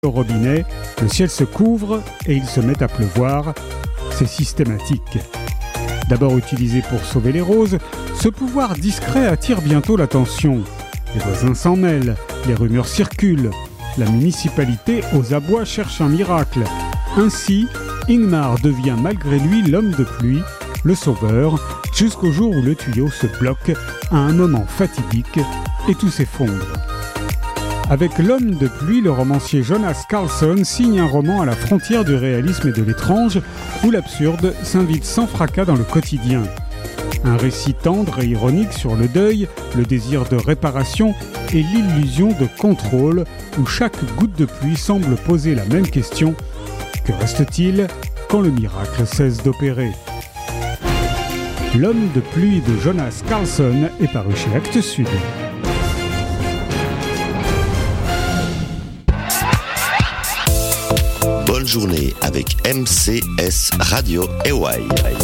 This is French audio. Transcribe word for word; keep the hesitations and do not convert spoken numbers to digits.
au robinet, le ciel se couvre et il se met à pleuvoir. C'est systématique. D'abord utilisé pour sauver les roses, ce pouvoir discret attire bientôt l'attention. Les voisins s'en mêlent, les rumeurs circulent. La municipalité aux abois cherche un miracle. Ainsi, Ingmar devient malgré lui l'homme de pluie, le sauveur, jusqu'au jour où le tuyau se bloque à un moment fatidique et tout s'effondre. Avec L'homme de pluie, le romancier Jonas Karlsson signe un roman à la frontière du réalisme et de l'étrange, où l'absurde s'invite sans fracas dans le quotidien. Un récit tendre et ironique sur le deuil, le désir de réparation et l'illusion de contrôle, où chaque goutte de pluie semble poser la même question: que reste-t-il quand le miracle cesse d'opérer ? L'homme de pluie de Jonas Karlsson est paru chez Actes Sud. Bonne journée avec M C S Radio Hawaii.